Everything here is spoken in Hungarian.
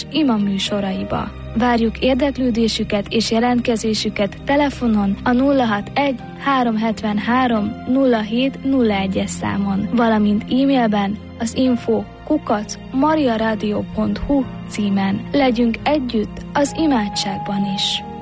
és ima műsoraiba. Várjuk érdeklődésüket és jelentkezésüket telefonon a 061 373 0701-es számon, valamint e-mailben az info@mariaradio.hu címen. Legyünk együtt az imádságban is.